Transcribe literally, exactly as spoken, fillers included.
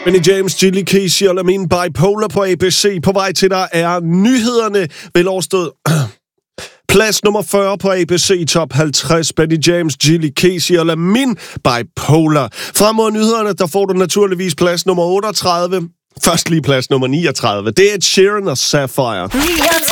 Benny James, Gilly Casey og Lamin Bipolar på A B C. På vej til dig er nyhederne vel overstået. Plads nummer fyrre på A B C Top halvtreds. Benny James, Gilly Casey og Lamin Bipolar. Frem mod nyhederne, der får du naturligvis plads nummer otteogtredive. Først lige plads nummer niogtredive. Det er Ed Sheeran og Sapphire. niogtredive